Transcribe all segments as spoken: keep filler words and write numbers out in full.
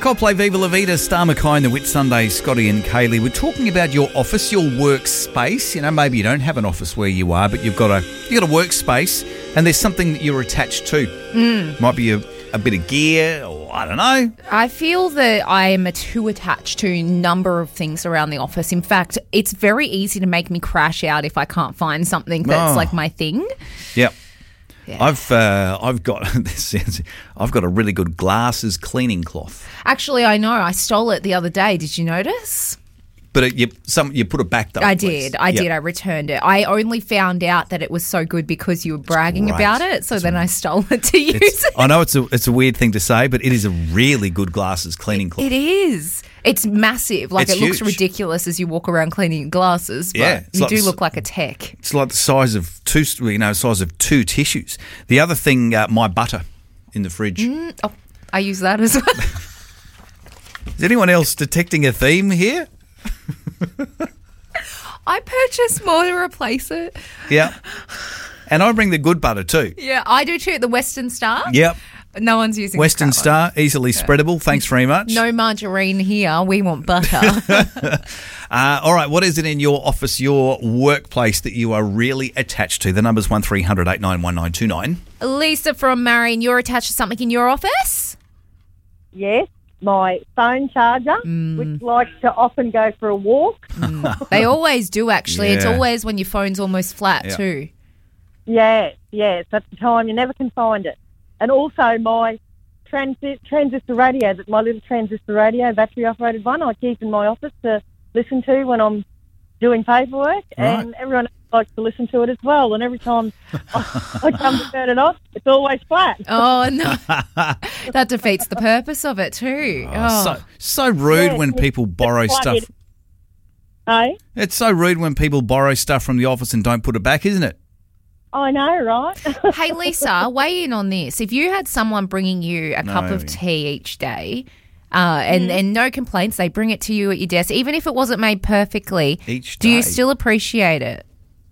Coldplay, Viva La Vida, Star Mackay and the Whit Sunday, Scotty and Kaylee. We're talking about your office, your workspace. You know, maybe you don't have an office where you are, but you've got a you've got a workspace and there's something that you're attached to. Mm. Might be a, a bit of gear or I don't know. I feel that I am too attached to a number of things around the office. In fact, it's very easy to make me crash out if I can't find something that's Oh. like my thing. Yep. Yeah. I've uh, I've got this sounds, I've got a really good glasses cleaning cloth. Actually, I know. I stole it the other day. Did you notice? But it, you some you put it back though. I please. did. I Yep. did. I returned it. I only found out that it was so good because you were bragging great. about it. So then I stole it to use It's, it. I know it's a it's a weird thing to say, but it is a really good glasses cleaning cloth. It is. It's massive. Like, It's it looks huge. ridiculous as you walk around cleaning your glasses, but Yeah, it's you like do s- look like a tech. It's like the size of two, you know, size of two tissues. The other thing, uh, my butter in the fridge. Mm, oh, I use that as well. Is anyone else detecting a theme here? I purchased more to replace it. Yeah. And I bring the good butter too. Yeah, I do too. The Western Star. Yep. No one's using Western the crap Star, easily spreadable. Thanks very much. one. No margarine here. We want butter. Uh, all right, what is it in your office, your workplace that you are really attached to? The number's one three hundred eight nine one nine two nine. Lisa from Marion, you're attached to something in your office? Yes, my phone charger, which likes to often go for a walk. They always do, actually. It's Yeah. always when your phone's almost flat, Yeah. too. Yes, yes, that's the time you never can find it. And also my transi- transistor radio, that my little transistor radio, battery-operated one, I keep in my office to listen to when I'm doing paperwork, and everyone else likes to listen to it as well. And every time I, I come to turn it on, it's always flat. Oh, no. That defeats the purpose of it, too. Oh. So so rude Yeah, when it's- people borrow it's stuff. like it- Hey? It's so rude when people borrow stuff from the office and don't put it back, isn't it? I know, right? Hey, Lisa, weigh in on this. If you had someone bringing you a cup of No. tea each day uh, and, and no complaints, they bring it to you at your desk, even if it wasn't made perfectly, Each do you day. still appreciate it?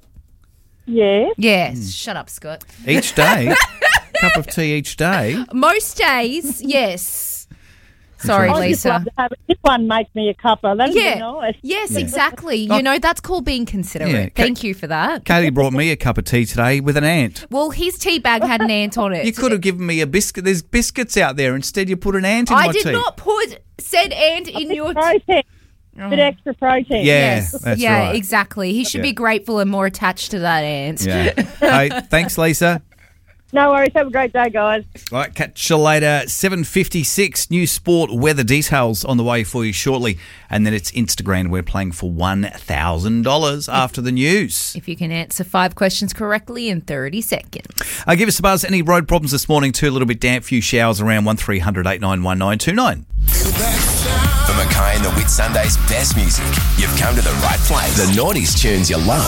Yes. Yes. Shut up, Scott. Each day, cup of tea each day. Most days, yes. Sorry, I just Lisa. love to have it. This one makes me a cuppa. That'd Yeah. be nice. Yes, exactly. You know, that's called being considerate. Yeah, Ka- Thank you for that. Katie brought me a cup of tea today with an ant. Well, his tea bag had an ant on it. You could have given me a biscuit. There's biscuits out there. Instead, you put an ant in I my did tea. not put said ant in your tea. Protein. Bit extra protein. Yeah, Yes. that's yeah, right. exactly. He should Yeah. be grateful and more attached to that ant. Yeah. Hey, thanks, Lisa. No worries. Have a great day, guys. All right, catch you later. seven fifty-six, new sport weather details on the way for you shortly. And then it's Instagram. We're playing for one thousand dollars after the news. If you can answer five questions correctly in thirty seconds. Uh, give us a buzz. Any road problems this morning too? A little bit damp, few showers around. one three hundred eight nine one nine two nine. For Mackay and the Whit Sunday's best music, you've come to the right place. The Naughties tunes you love.